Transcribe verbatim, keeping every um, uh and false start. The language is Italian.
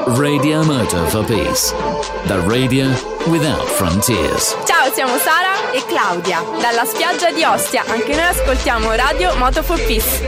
Radio Moto for Peace. The radio without frontiers. Ciao, siamo Sara e Claudia. Dalla spiaggia di Ostia, anche noi ascoltiamo Radio Moto for Peace.